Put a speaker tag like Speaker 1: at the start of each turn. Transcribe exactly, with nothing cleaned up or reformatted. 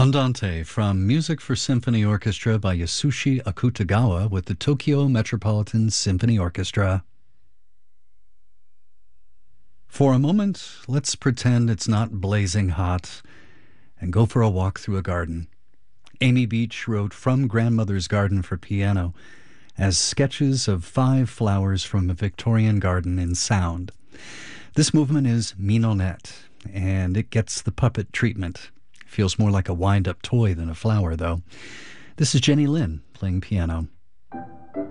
Speaker 1: Andante from Music for Symphony Orchestra by Yasushi Akutagawa with the Tokyo Metropolitan Symphony Orchestra. For a moment, let's pretend it's not blazing hot and go for a walk through a garden. Amy Beach wrote From Grandmother's Garden for piano as sketches of five flowers from a Victorian garden in sound. This movement is Minonette, and it gets the puppet treatment. Feels more like a wind-up toy than a flower, though. This is Jenny Lin playing piano.